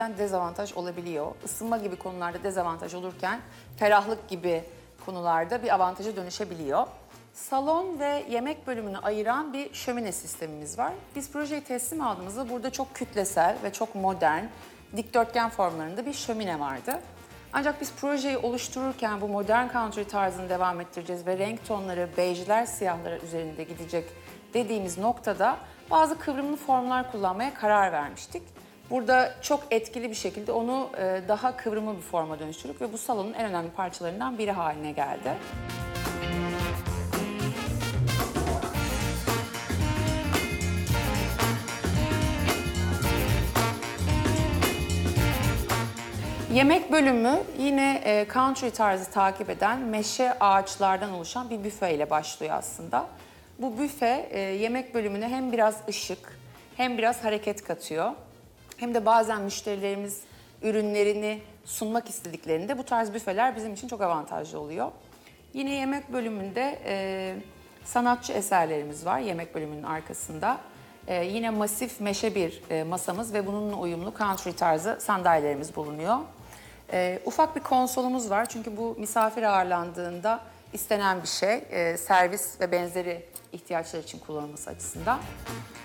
dezavantaj olabiliyor. Isınma gibi konularda dezavantaj olurken ferahlık gibi konularda bir avantaja dönüşebiliyor. Salon ve yemek bölümünü ayıran bir şömine sistemimiz var. Biz projeyi teslim aldığımızda burada çok kütlesel ve çok modern, dikdörtgen formlarında bir şömine vardı. Ancak biz projeyi oluştururken bu modern country tarzını devam ettireceğiz ve renk tonları, bejler, siyahlar üzerinde gidecek dediğimiz noktada bazı kıvrımlı formlar kullanmaya karar vermiştik. Burada çok etkili bir şekilde onu daha kıvrımlı bir forma dönüştürdük ve bu salonun en önemli parçalarından biri haline geldi. Yemek bölümü yine country tarzı takip eden meşe ağaçlardan oluşan bir büfe ile başlıyor aslında. Bu büfe yemek bölümüne hem biraz ışık hem biraz hareket katıyor. Hem de bazen müşterilerimiz ürünlerini sunmak istediklerinde bu tarz büfeler bizim için çok avantajlı oluyor. Yine yemek bölümünde sanatçı eserlerimiz var yemek bölümünün arkasında. Yine masif meşe bir masamız ve bununla uyumlu country tarzı sandalyelerimiz bulunuyor. Ufak bir konsolumuz var çünkü bu misafir ağırlandığında istenen bir şey. Servis ve benzeri ihtiyaçlar için kullanılması açısından.